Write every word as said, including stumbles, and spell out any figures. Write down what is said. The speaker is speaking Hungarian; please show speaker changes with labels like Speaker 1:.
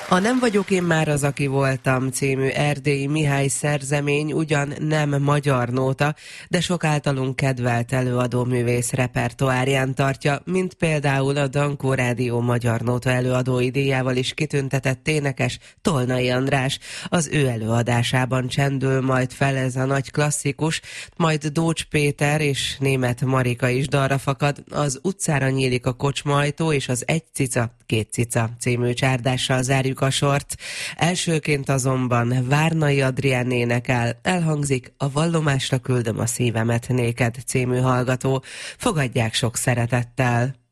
Speaker 1: A Nem vagyok én már az, aki voltam című erdélyi Mihály szerzemény ugyan nem magyar nóta, de sok általunk kedvelt előadóművész repertoárján tartja, mint például a Dankó Rádió magyar nóta előadói díjával is kitüntetett énekes Tolnai András. Az ő előadásában csendül majd fel ez a nagy klasszikus, majd Dócs Péter és Németh Marika is dalra fakad. Az Utcára nyílik a kocsmaajtó és az Egy cica, két cica című csárdással zárjuk a sort. Elsőként azonban Várnai Adrián énekel, elhangzik a Vallomásra küldöm a szívemet néked című hallgató. Fogadják sok szeretettel!